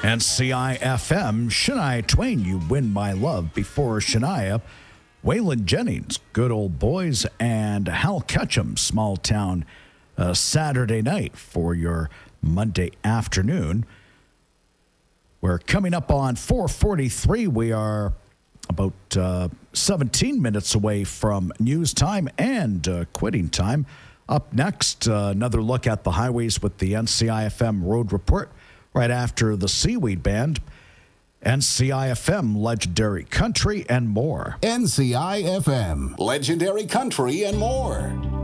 NCI-FM, Shania Twain, You Win My Love. Before Shania, Waylon Jennings, Good Old Boys, and Hal Ketchum, Small Town, Saturday Night for your Monday afternoon. We're coming up on 4:43. We are about 17 minutes away from news time and quitting time. Up next, another look at the highways with the NCI-FM Road Report. Right after the Seaweed Band, NCI-FM, Legendary Country, and more. NCI-FM, Legendary Country, and more.